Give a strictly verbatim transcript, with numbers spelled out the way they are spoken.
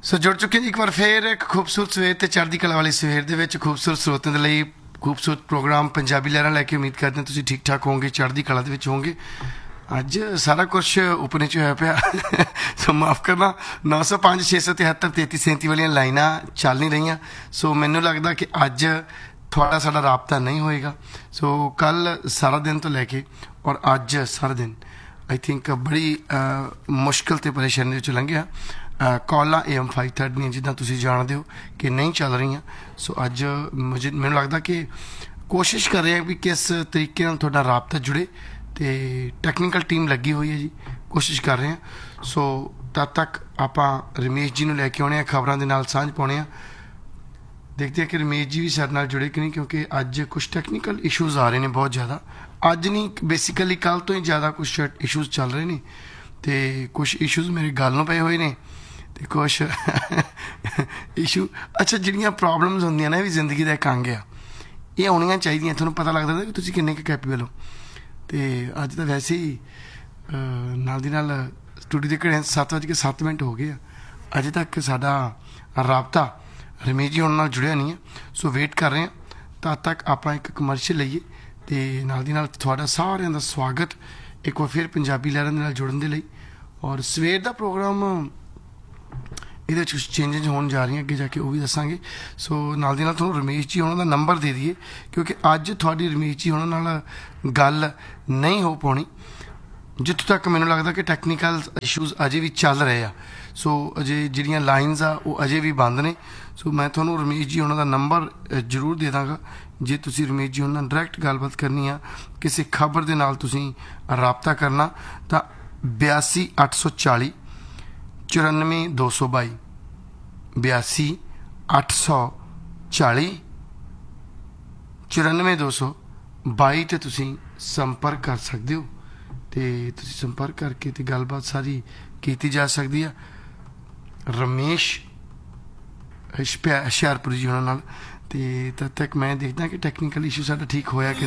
ਸੋ ਜੁੜ ਚੁੱਕੇ ਜੀ ਇੱਕ ਵਾਰ ਫੇਰ ਇੱਕ ਖੂਬਸੂਰਤ ਸਵੇਰ ਤੇ ਚੜ੍ਹਦੀ ਕਲਾ ਵਾਲੀ ਸਵੇਰ ਦੇ ਵਿੱਚ ਖੂਬਸੂਰਤ ਸਰੋਤਿਆਂ ਦੇ ਲਈ ਖੂਬਸੂਰਤ ਪ੍ਰੋਗਰਾਮ ਪੰਜਾਬੀ ਲਹਿਰਾਂ ਲੈ ਕੇ ਉਮੀਦ ਕਰਦੇ ਹਾਂ ਤੁਸੀਂ ਠੀਕ ਠਾਕ ਹੋਵੋਗੇ, ਚੜ੍ਹਦੀ ਕਲਾ ਦੇ ਵਿੱਚ ਹੋਵੋਗੇ। ਅੱਜ ਸਾਰਾ ਕੁਛ ਉੱਪਰ ਨੀਚੇ ਹੋਇਆ ਪਿਆ ਸੋ ਮਾਫ ਕਰਨਾ। ਨੌ ਸੌ ਪੰਜ ਛੇ ਸੌ ਤਿਹੱਤਰ ਤੇਤੀ ਸੈਂਤੀ ਵਾਲੀਆਂ ਲਾਈਨਾਂ ਚੱਲ ਨਹੀਂ ਰਹੀਆਂ। ਸੋ ਮੈਨੂੰ ਲੱਗਦਾ ਕਿ ਅੱਜ ਤੁਹਾਡਾ ਸਾਡਾ ਰਾਬਤਾ ਨਹੀਂ ਹੋਏਗਾ। ਸੋ ਕੱਲ ਸਾਰਾ ਦਿਨ ਤੋਂ ਲੈ ਕੇ ਔਰ ਅੱਜ ਸਾਰਾ ਦਿਨ आई थिंक बड़ी मुश्किल तो परेशानी ਵਿੱਚ ਲੰਘਿਆ। ਕਾਲਾਂ ਏ ਐਮ ਫਾਈਵ ਥਰਡ ਦੀਆਂ ਜਿੱਦਾਂ ਤੁਸੀਂ ਜਾਣਦੇ ਹੋ ਕਿ ਨਹੀਂ ਚੱਲ ਰਹੀਆਂ। ਸੋ ਅੱਜ ਮੁझे ਮੈਨੂੰ ਲੱਗਦਾ ਕਿ ਕੋਸ਼ਿਸ਼ ਕਰ ਰਹੇ ਹਾਂ ਵੀ ਕਿਸ ਤਰੀਕੇ ਨਾਲ ਤੁਹਾਡਾ ਰਾਬਤਾ ਜੁੜੇ ਤੇ ਟੈਕਨੀਕਲ ਟੀਮ ਲੱਗੀ ਹੋਈ ਹੈ ਜੀ, ਕੋਸ਼ਿਸ਼ ਕਰ ਰਹੇ ਹਾਂ। ਸੋ ਤਦ ਤੱਕ ਆਪਾਂ ਰਮੇਸ਼ ਜੀ ਨੂੰ ਲੈ ਕੇ ਆਉਣੇ ਆ, ਖਬਰਾਂ ਦੇ ਨਾਲ ਸਾਂਝ ਪਾਉਣੇ ਆ। देखते हैं कि रमेश जी भी सारे नाल जुड़े कि नहीं, क्योंकि अज कुछ टैक्नीकल इशूज़ आ रहे हैं बहुत ज़्यादा। अज नहीं बेसिकली कल तो ही ज़्यादा कुछ इशूज़ चल रहे हैं तो कुछ इशूज़ मेरे गल नूं पए हुए ने ते कुछ इशू अच्छा जिहड़ियां प्रॉब्लम्स होंदियां ने भी जिंदगी का एक अंग आ, ये आउणियां चाहीदियां। तुहानूं पता लगदा कि तुसीं किन्ने क कैपेबल हो। तो अज तो वैसे ही नाल दी नाल स्टूडियो के घड़े सत्त बज के सत्त मिनट हो गए, अजे तक साडा राबता रमेश जी उन्होंने जुड़िया नहीं है। सो वेट कर रहे हैं तद तक आप एक कमर्शियल लीए तो नाल दी नाल तुहाडा सारिਆਂ ਦਾ स्वागत एक बार फिर पंजाबी लहरां दे नाल जुड़न दे लई। और सवेर का प्रोग्राम ये कुछ चेंजिज होने जा रही हैं, अगे जाके वो भी दसांगे। सो नाल दी नाल तुहानूं रमेश जी उन्होंने नंबर दे दिए क्योंकि अज तुहाडी रमेश जी उन्होंने नाल गल नहीं हो पाउणी। जित्थों तक मैनूं लगदा कि टैक्नीकल इशूज़ अजे भी चल रहे हैं। सो अजे जिहड़ियां लाइनस आ वो अजे भी बंद ने। सो मैं तुहानूं रमेश जी उन्हों का नंबर जरूर दे दांगा जे तुसीं रमेश जी उन्होंने डायरैक्ट गलबात करनी आ, किसी खबर के नाल तुसीं राबता करना तो बयासी अठ सौ चाली चौरानवे दो सौ बाई बयासी अठ सौ चाली चौरानवे दो सौ बाई ते तुसीं संपर्क कर सकते हो। तो तुसीं संपर्क करके तो गलबात सारी की जा सकती है रमेश हुशियारपुर जी उन्होंने। तो तद तक मैं देखता कि टैक्नीकल इशू साडा ठीक होया कि